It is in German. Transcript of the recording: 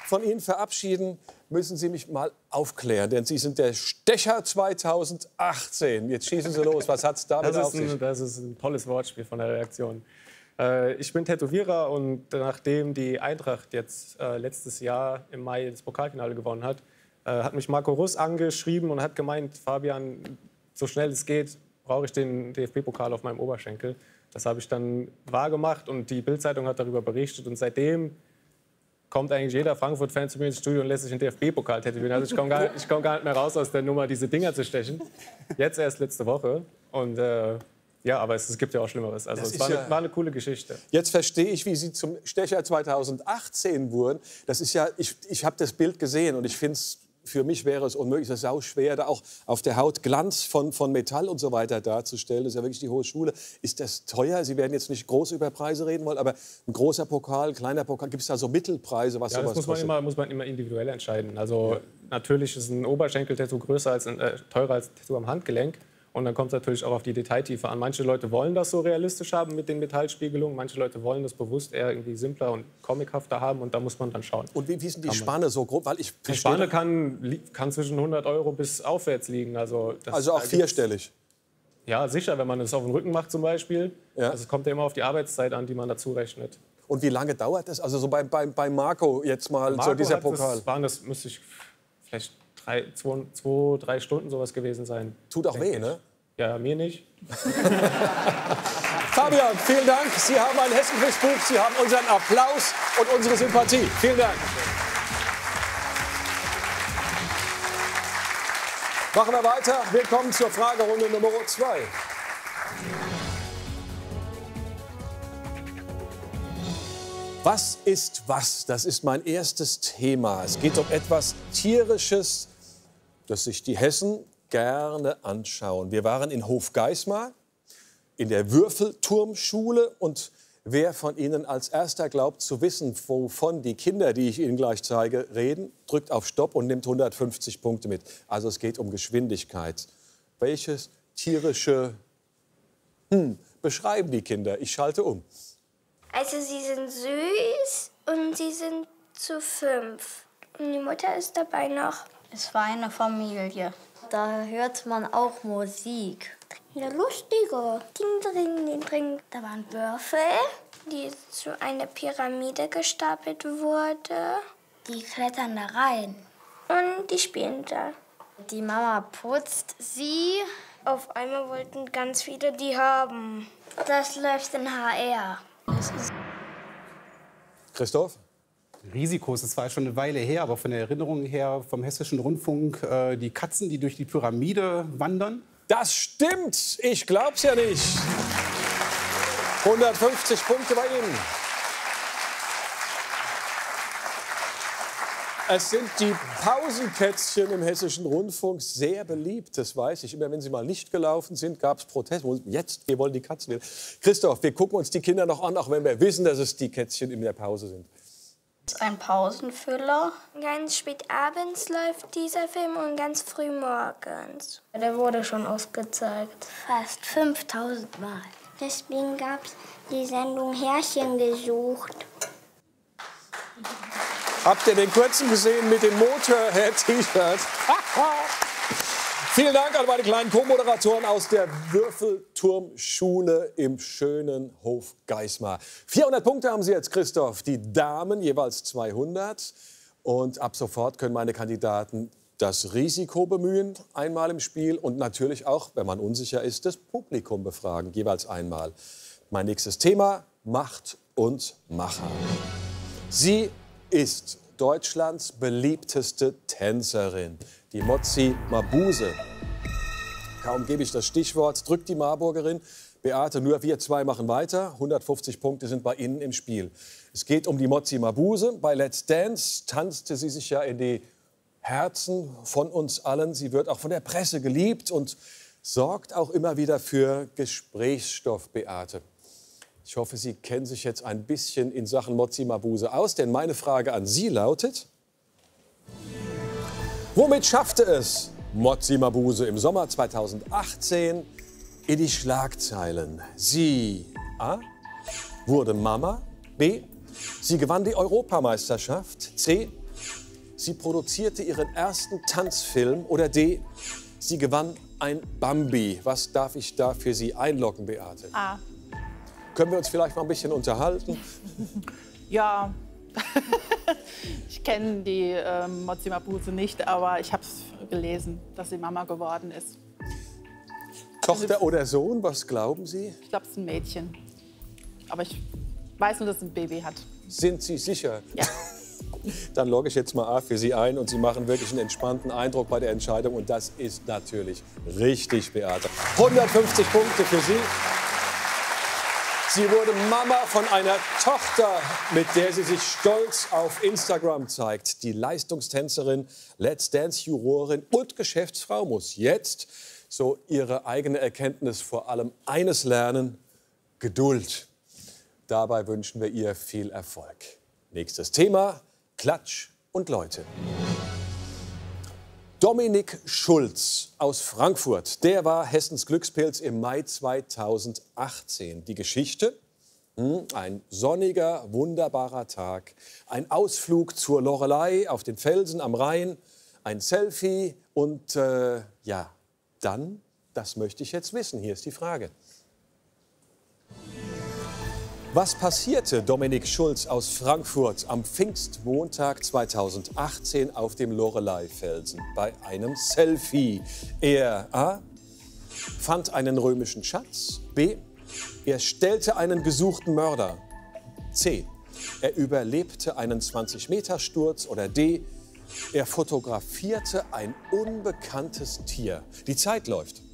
von Ihnen verabschieden, müssen Sie mich mal aufklären, denn Sie sind der Stecher 2018. Jetzt schießen Sie los, was hat es damit auf sich? Das ist ein tolles Wortspiel von der Reaktion. Ich bin Tätowierer und nachdem die Eintracht jetzt letztes Jahr im Mai das Pokalfinale gewonnen hat, hat mich Marco Russ angeschrieben und hat gemeint, Fabian, so schnell es geht, brauche ich den DFB-Pokal auf meinem Oberschenkel. Das habe ich dann wahrgemacht und die Bild-Zeitung hat darüber berichtet. Und seitdem kommt eigentlich jeder Frankfurt-Fan zu mir ins Studio und lässt sich einen DFB-Pokal tätowieren. Also ich komm gar nicht mehr raus aus der Nummer, diese Dinger zu stechen. Jetzt erst letzte Woche. Und ja, aber es gibt ja auch Schlimmeres. Also es war eine coole Geschichte. Jetzt verstehe ich, wie Sie zum Stecher 2018 wurden. Das ist ja, ich habe das Bild gesehen und ich finde es, für mich wäre es unmöglich, das ist sau schwer, da auch auf der Haut Glanz von Metall und so weiter darzustellen. Das ist ja wirklich die hohe Schule. Ist das teuer? Sie werden jetzt nicht groß über Preise reden wollen, aber ein großer Pokal, ein kleiner Pokal, gibt es da so Mittelpreise, was ja, sowas das muss man immer individuell entscheiden. Also ja. Natürlich ist ein Oberschenkel-Tattoo teurer als ein Tattoo am Handgelenk. Und dann kommt es natürlich auch auf die Detailtiefe an. Manche Leute wollen das so realistisch haben mit den Metallspiegelungen. Manche Leute wollen das bewusst eher irgendwie simpler und comichafter haben. Und da muss man dann schauen. Und wie ist denn die Spanne so grob? Weil die Spanne kann zwischen 100 € bis aufwärts liegen. Also auch vierstellig? Ja, sicher, wenn man es auf den Rücken macht zum Beispiel. Ja. Also es kommt ja immer auf die Arbeitszeit an, die man dazu rechnet. Und wie lange dauert das? Also so bei Marco jetzt mal, Marco so dieser Pokal. Das müsste ich vielleicht 2-3 Stunden sowas gewesen sein. Tut auch weh, ne? Ja, mir nicht. Fabian, vielen Dank. Sie haben ein Hessen-Quiz-Buch, Sie haben unseren Applaus und unsere Sympathie. Vielen Dank. Machen wir weiter. Wir kommen zur Fragerunde Nummer 2. Was ist was? Das ist mein erstes Thema. Es geht um etwas Tierisches, das sich die Hessen gerne anschauen. Wir waren in Hofgeismar, in der Würfelturmschule. Und wer von Ihnen als Erster glaubt zu wissen, wovon die Kinder, die ich Ihnen gleich zeige, reden, drückt auf Stopp und nimmt 150 Punkte mit. Also es geht um Geschwindigkeit. Welches tierische beschreiben die Kinder? Ich schalte um. Also sie sind süß und sie sind zu 5. Und die Mutter ist dabei noch. Es war eine Familie. Da hört man auch Musik. Ja, lustige. Ding, dring, ding, dring. Da waren Würfel, die zu einer Pyramide gestapelt wurde. Die klettern da rein. Und die spielen da. Die Mama putzt sie. Auf einmal wollten ganz viele die haben. Das läuft in HR. Christoph? Risikos, das war schon eine Weile her, aber von der Erinnerung her vom Hessischen Rundfunk, die Katzen, die durch die Pyramide wandern. Das stimmt, ich glaub's ja nicht. 150 Punkte bei Ihnen. Es sind die Pausenkätzchen im Hessischen Rundfunk, sehr beliebt, das weiß ich. Immer wenn sie mal nicht gelaufen sind, gab es Proteste. Jetzt, wir wollen die Katzen wieder. Christoph, wir gucken uns die Kinder noch an, auch wenn wir wissen, dass es die Kätzchen in der Pause sind. Ein Pausenfüller. Ganz spät abends läuft dieser Film und ganz früh morgens. Der wurde schon ausgezeigt. Fast 5000 Mal. Deswegen gab es die Sendung Härchen gesucht. Habt ihr den kurzen gesehen mit dem Motorhead-T-Shirt? Vielen Dank an meine kleinen Co-Moderatoren aus der Würfelturmschule im schönen Hofgeismar. 400 Punkte haben Sie jetzt, Christoph. Die Damen jeweils 200. Und ab sofort können meine Kandidaten das Risiko bemühen, einmal im Spiel. Und natürlich auch, wenn man unsicher ist, das Publikum befragen, jeweils einmal. Mein nächstes Thema, Macht und Macher. Sie ist Deutschlands beliebteste Tänzerin, die Motsi Mabuse. Kaum gebe ich das Stichwort, drückt die Marburgerin. Beate, nur wir zwei machen weiter. 150 Punkte sind bei Ihnen im Spiel. Es geht um die Motsi Mabuse. Bei Let's Dance tanzte sie sich ja in die Herzen von uns allen. Sie wird auch von der Presse geliebt und sorgt auch immer wieder für Gesprächsstoff, Beate. Ich hoffe, Sie kennen sich jetzt ein bisschen in Sachen Motsi Mabuse aus, denn meine Frage an Sie lautet: Womit schaffte es Motsi Mabuse im Sommer 2018 in die Schlagzeilen? Sie A. wurde Mama, B. sie gewann die Europameisterschaft, C. Sie produzierte ihren ersten Tanzfilm. Oder D. Sie gewann ein Bambi. Was darf ich da für Sie einloggen, Beate? A. Können wir uns vielleicht mal ein bisschen unterhalten? Ja, ich kenne die Mozi Mabuse nicht, aber ich habe es gelesen, dass sie Mama geworden ist. Tochter oder Sohn, was glauben Sie? Ich glaube, es ist ein Mädchen. Aber ich weiß nur, dass es ein Baby hat. Sind Sie sicher? Ja. Dann logge ich jetzt mal A für Sie ein und Sie machen wirklich einen entspannten Eindruck bei der Entscheidung. Und das ist natürlich richtig, Beate. 150 Punkte für Sie. Sie wurde Mama von einer Tochter, mit der sie sich stolz auf Instagram zeigt. Die Leistungstänzerin, Let's Dance-Jurorin und Geschäftsfrau muss jetzt so ihre eigene Erkenntnis vor allem eines lernen: Geduld. Dabei wünschen wir ihr viel Erfolg. Nächstes Thema: Klatsch und Leute. Dominik Schulz aus Frankfurt, der war Hessens Glückspilz im Mai 2018. Die Geschichte: ein sonniger, wunderbarer Tag, ein Ausflug zur Loreley auf den Felsen am Rhein, ein Selfie und ja, dann, das möchte ich jetzt wissen. Hier ist die Frage. Was passierte Dominik Schulz aus Frankfurt am Pfingstmontag 2018 auf dem Loreley-Felsen bei einem Selfie? Er A. fand einen römischen Schatz. B. Er stellte einen gesuchten Mörder. C. Er überlebte einen 20-Meter-Sturz. Oder D. Er fotografierte ein unbekanntes Tier. Die Zeit läuft.